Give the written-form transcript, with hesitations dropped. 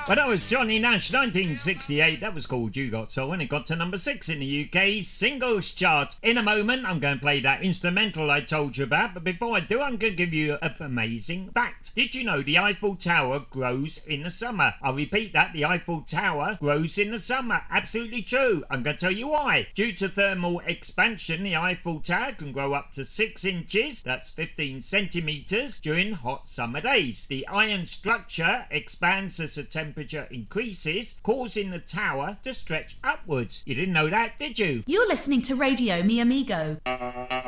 Well, that was Johnny Nash, 1968. That was called You Got Soul, and it got to number 6 in the UK's singles chart. In a moment, I'm going to play that instrumental I told you about, but before I do, I'm going to give you an amazing fact. Did you know the Eiffel Tower grows in the summer? I'll repeat that, the Eiffel Tower grows in the summer. Absolutely true. I'm going to tell you why. Due to thermal expansion, the Eiffel Tower can grow up to 6 inches, that's 15 centimetres, during hot summer days. The iron structure expands as the temperature increases, causing the tower to stretch upwards. You didn't know that, did you? You're listening to Radio Mi Amigo.